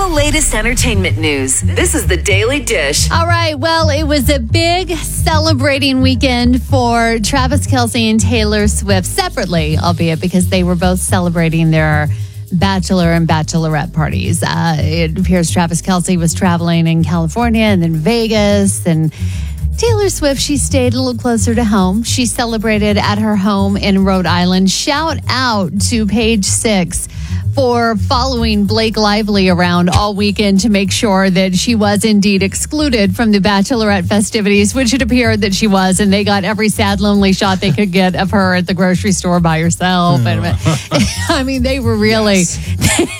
the latest entertainment news. This is the Daily Dish. All right. Well, it was a big celebrating weekend for Travis Kelce and Taylor Swift separately, albeit because they were both celebrating their bachelor and bachelorette parties. It appears Travis Kelce was traveling in California and then Vegas, and Taylor Swift, she stayed a little closer to home. She celebrated at her home in Rhode Island. Shout out to Page Six for following Blake Lively around all weekend to make sure that she was indeed excluded from the bachelorette festivities, which it appeared that she was, and they got every sad, lonely shot they could get of her at the grocery store by herself. And I mean, they were really... Yes.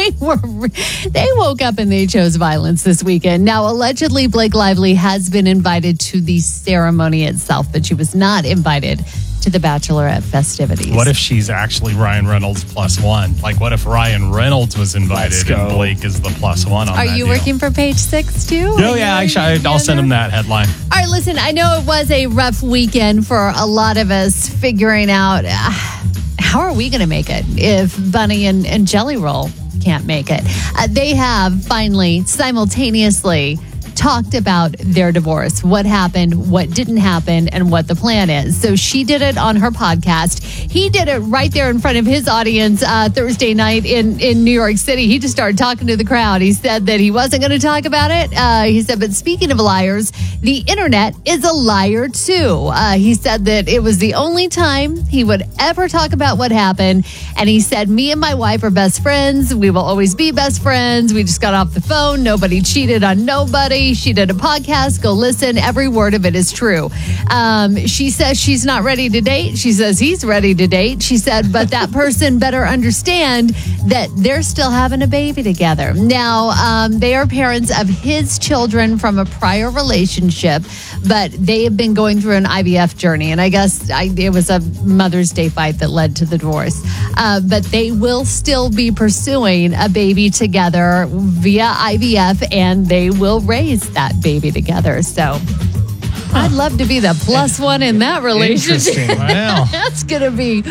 They woke up and they chose violence this weekend. Now, allegedly, Blake Lively has been invited to the ceremony itself, but she was not invited to the bachelorette festivities. What if she's actually Ryan Reynolds plus one? Like, what if Ryan Reynolds was invited and Blake is the plus one on that Are you deal? Working for Page Six too? Oh, yeah, actually, I'll send him that headline. All right, listen, I know it was a rough weekend for a lot of us figuring out how are we going to make it if Bunny and Jelly Roll can't make it. They have finally simultaneously talked about their divorce, what happened, what didn't happen, and what the plan is. So she did it on her podcast. He did it right there in front of his audience Thursday night in New York City. He just started talking to the crowd. He said that he wasn't going to talk about it. He said, but speaking of liars, the internet is a liar too. He said that it was the only time he would ever talk about what happened. And he said, me and my wife are best friends. We will always be best friends. We just got off the phone. Nobody cheated on nobody. She did a podcast. Go listen. Every word of it is true. She says she's not ready to date. She says he's ready to date. She said, but that person better understand that they're still having a baby together. Now, they are parents of his children from a prior relationship, but they have been going through an IVF journey. And I guess it was a Mother's Day fight that led to the divorce. But they will still be pursuing a baby together via IVF, and they will raise that baby together. So I'd love to be the plus one in that relationship. Wow. That's gonna be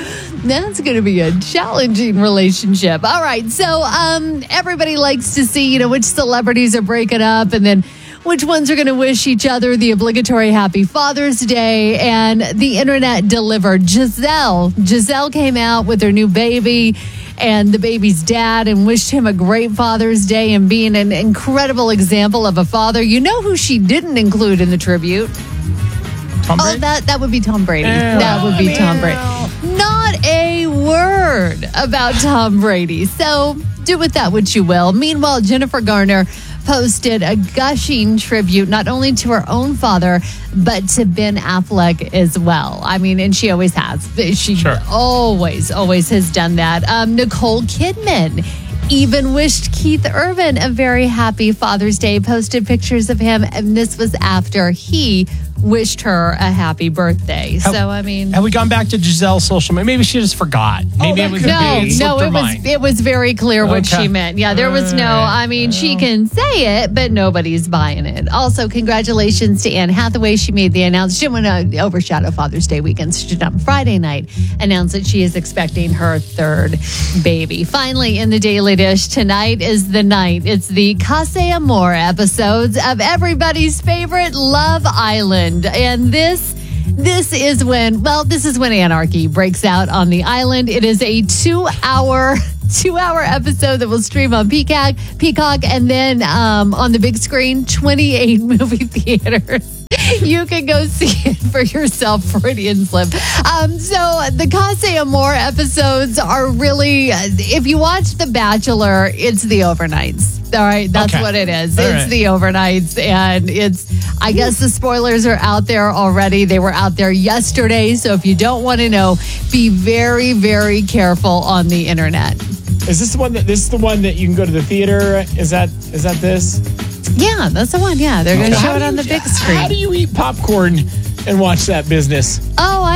a challenging relationship. All right, so everybody likes to see which celebrities are breaking up, and then which ones are going to wish each other the obligatory Happy Father's Day. And the internet delivered. Giselle came out with her new baby and the baby's dad and wished him a great Father's Day and being an incredible example of a father. You know who she didn't include in the tribute? Tom Brady? Oh, that would be Tom Brady. That would be Tom Brady. Not a word about Tom Brady. So do with that what you will. Meanwhile, Jennifer Garner posted a gushing tribute not only to her own father, but to Ben Affleck as well. I mean, and she always has. She always has done that. Nicole Kidman even wished Keith Urban a very happy Father's Day, posted pictures of him, and this was after he wished her a happy birthday. Have we gone back to Giselle's social media? Maybe she just forgot. Maybe it was it was very clear what she meant. Yeah, there was she can say it, but nobody's buying it. Also, congratulations to Anne Hathaway. She made the announcement. She didn't want to overshadow Father's Day weekend. So she did on Friday night announced that she is expecting her third baby. Finally, in the Daily Dish, tonight is the night. It's the Casa Amor episodes of everybody's favorite Love Island. And this is when anarchy breaks out on the island. It is a 2-hour episode that will stream on Peacock, and then on the big screen, 28 movie theaters. You can go see it for yourself, Freudian slip. So the Casa Amor episodes are really, if you watch The Bachelor, it's the overnights. All right, that's what it is. The overnights, and I guess the spoilers are out there already. They were out there yesterday, so if you don't want to know, be very, very careful on the internet. Is this the one that you can go to the theater? Is that this? Yeah, that's the one. Yeah, they're going to show it on the big screen. How do you eat popcorn and watch that business? Oh,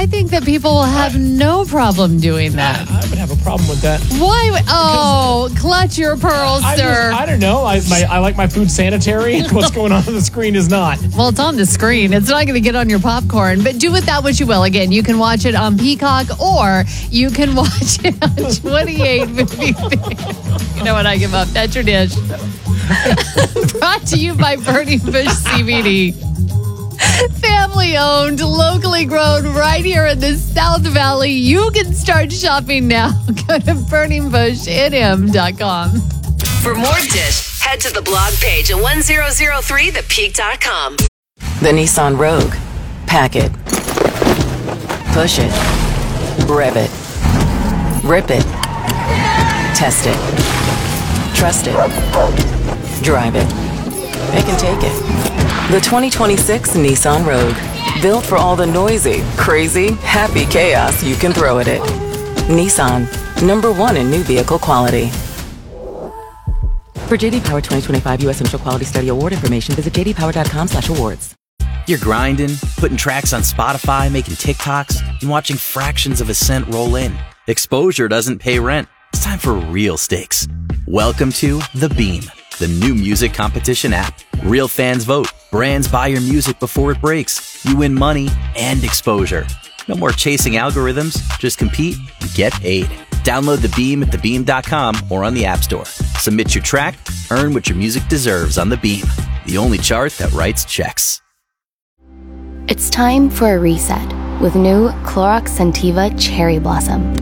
I think that people will have no problem doing that. I would have a problem with that. Why? Clutch your pearls, sir. I don't know. I like my food sanitary. What's going on the screen is not. Well, it's on the screen. It's not going to get on your popcorn. But do with that what you will. Again, you can watch it on Peacock or you can watch it on 28 Movie Theater. You know what? I give up. That's your dish. Brought to you by Burning Bush CBD. Family owned, locally grown, right here in the South Valley. You can start shopping now. Go to burningbushnm.com. For more Dish, head to the blog page at 1003thepeak.com. The Nissan Rogue. Pack it. Push it. Rev it. Rip it. Test it. Trust it. Drive it. It can take it. The 2026 Nissan Rogue. Built for all the noisy, crazy, happy chaos you can throw at it. Nissan. #1 in new vehicle quality. For JD Power 2025 U.S. Central Quality Study Award information, visit jdpower.com/awards. You're grinding, putting tracks on Spotify, making TikToks, and watching fractions of a cent roll in. Exposure doesn't pay rent. It's time for real stakes. Welcome to The Beam, the new music competition app. Real fans vote. Brands buy your music before it breaks. You win money and exposure. No more chasing algorithms. Just compete and get paid. Download The Beam at thebeam.com or on the App Store. Submit your track, earn what your music deserves on The Beam, the only chart that writes checks. It's time for a reset with new Clorox Scentiva Cherry Blossom.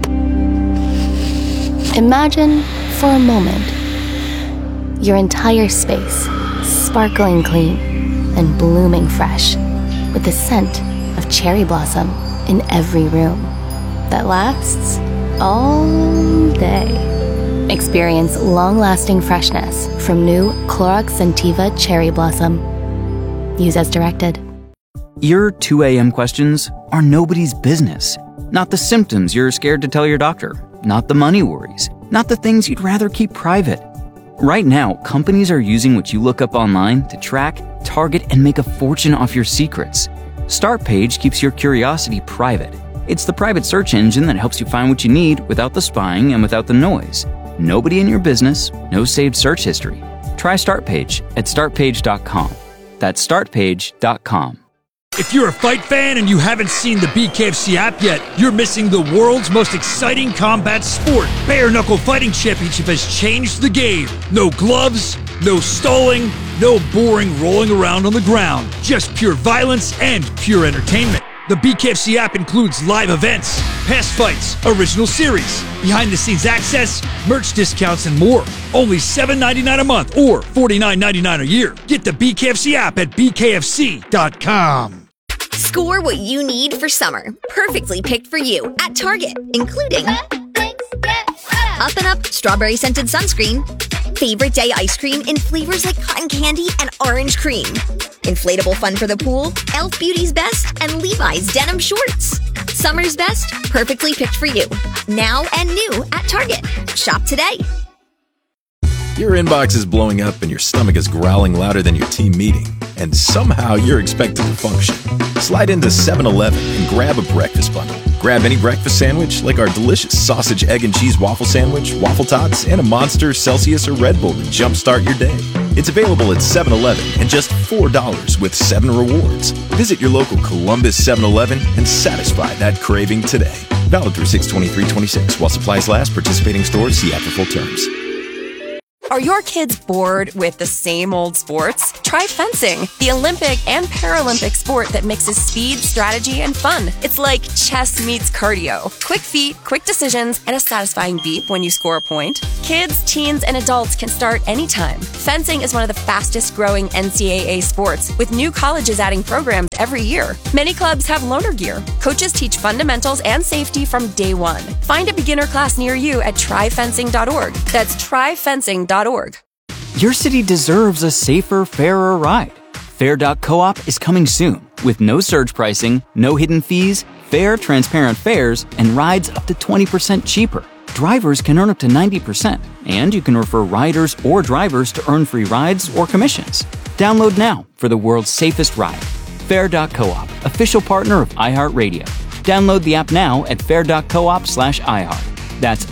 Imagine, for a moment, your entire space sparkling clean and blooming fresh with the scent of cherry blossom in every room that lasts all day. Experience long-lasting freshness from new Clorox Scentiva Cherry Blossom. Use as directed. Your 2 a.m. questions are nobody's business. Not the symptoms you're scared to tell your doctor. Not the money worries. Not the things you'd rather keep private. Right now, companies are using what you look up online to track, target, and make a fortune off your secrets. Startpage keeps your curiosity private. It's the private search engine that helps you find what you need without the spying and without the noise. Nobody in your business, no saved search history. Try Startpage at startpage.com. That's startpage.com. If you're a fight fan and you haven't seen the BKFC app yet, you're missing the world's most exciting combat sport. Bare Knuckle Fighting Championship has changed the game. No gloves, no stalling, no boring rolling around on the ground. Just pure violence and pure entertainment. The BKFC app includes live events, past fights, original series, behind-the-scenes access, merch discounts, and more. Only $7.99 a month or $49.99 a year. Get the BKFC app at bkfc.com. Score what you need for summer. Perfectly picked for you at Target, including Up and Up Strawberry Scented Sunscreen, Favorite Day Ice Cream in flavors like cotton candy and orange cream, Inflatable Fun for the Pool, Elf Beauty's Best, and Levi's Denim Shorts. Summer's best, perfectly picked for you. Now and new at Target. Shop today. Your inbox is blowing up and your stomach is growling louder than your team meeting, and somehow you're expected to function. Slide into 7-Eleven and grab a breakfast bundle. Grab any breakfast sandwich like our delicious sausage, egg, and cheese waffle sandwich, waffle tots, and a Monster, Celsius, or Red Bull to jumpstart your day. It's available at 7-Eleven and just $4 with 7 rewards. Visit your local Columbus 7-Eleven and satisfy that craving today. Valid through 6/23/26 while supplies last. Participating stores see app for full terms. Are your kids bored with the same old sports? Try fencing, the Olympic and Paralympic sport that mixes speed, strategy, and fun. It's like chess meets cardio. Quick feet, quick decisions, and a satisfying beep when you score a point. Kids, teens, and adults can start anytime. Fencing is one of the fastest growing NCAA sports, with new colleges adding programs every year. Many clubs have loaner gear. Coaches teach fundamentals and safety from day one. Find a beginner class near you at tryfencing.org. That's tryfencing.org. Your city deserves a safer, fairer ride. Fair.coop is coming soon with no surge pricing, no hidden fees, fair, transparent fares, and rides up to 20% cheaper. Drivers can earn up to 90%, and you can refer riders or drivers to earn free rides or commissions. Download now for the world's safest ride. Fair.coop, official partner of iHeartRadio. Download the app now at fair.coop/iHeart. That's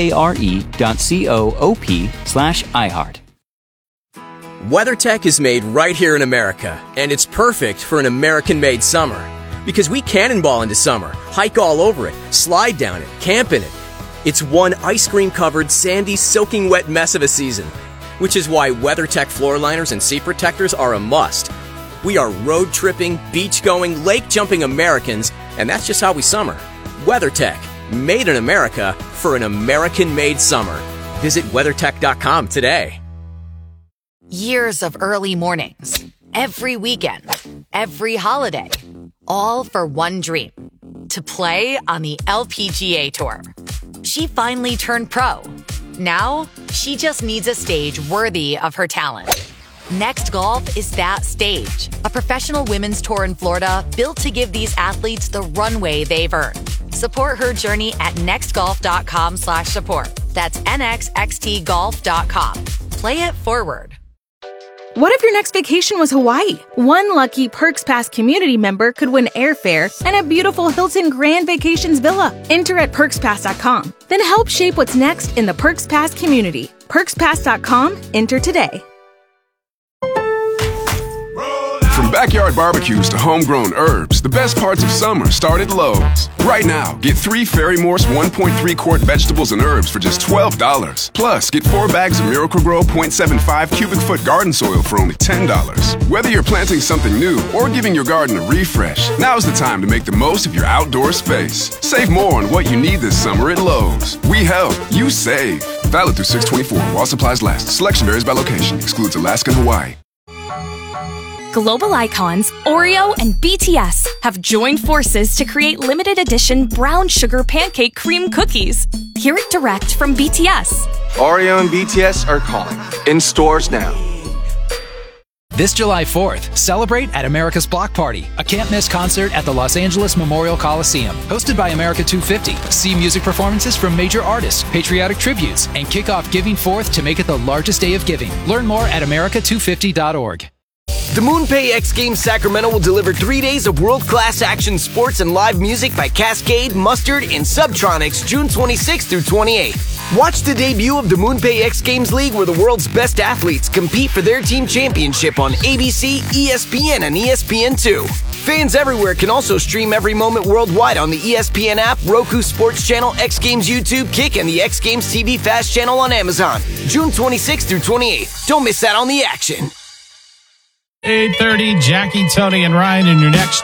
FARE.coop/iHeart. WeatherTech is made right here in America, and it's perfect for an American-made summer. Because we cannonball into summer, hike all over it, slide down it, camp in it. It's one ice cream-covered, sandy, soaking wet mess of a season, which is why WeatherTech floor liners and seat protectors are a must. We are road-tripping, beach-going, lake-jumping Americans, and that's just how we summer. WeatherTech, made in America for an American-made summer. Visit WeatherTech.com today. Years of early mornings, every weekend, every holiday, all for one dream, to play on the LPGA Tour. She finally turned pro. Now, she just needs a stage worthy of her talent. Next Golf is that stage, a professional women's tour in Florida built to give these athletes the runway they've earned. Support her journey at nextgolf.com/support. That's nxxtgolf.com. Play it forward. What if your next vacation was Hawaii? One lucky Perks Pass community member could win airfare and a beautiful Hilton Grand Vacations villa. Enter at PerksPass.com. Then help shape what's next in the Perks Pass community. PerksPass.com. Enter today. From backyard barbecues to homegrown herbs, the best parts of summer start at Lowe's. Right now, get 3 Ferry Morse 1.3 quart vegetables and herbs for just $12. Plus, get 4 bags of Miracle-Gro 0.75 cubic foot garden soil for only $10. Whether you're planting something new or giving your garden a refresh, now's the time to make the most of your outdoor space. Save more on what you need this summer at Lowe's. We help, you save. Valid through 6/24 while supplies last. Selection varies by location. Excludes Alaska and Hawaii. Global icons Oreo and BTS have joined forces to create limited edition brown sugar pancake cream cookies. Hear it direct from BTS. Oreo and BTS are calling. In stores now. This July 4th, celebrate at America's Block Party, a can't-miss concert at the Los Angeles Memorial Coliseum. Hosted by America 250, see music performances from major artists, patriotic tributes, and kick off Giving Forth to make it the largest day of giving. Learn more at america250.org. The MoonPay X Games Sacramento will deliver 3 days of world-class action sports and live music by Cascade, Mustard, and Subtronics June 26th through 28th. Watch the debut of the MoonPay X Games League where the world's best athletes compete for their team championship on ABC, ESPN, and ESPN2. Fans everywhere can also stream every moment worldwide on the ESPN app, Roku Sports Channel, X Games YouTube, Kick, and the X Games TV Fast channel on Amazon. June 26th through 28th. Don't miss out on the action. 8:30, Jackie, Tony, and Ryan in your next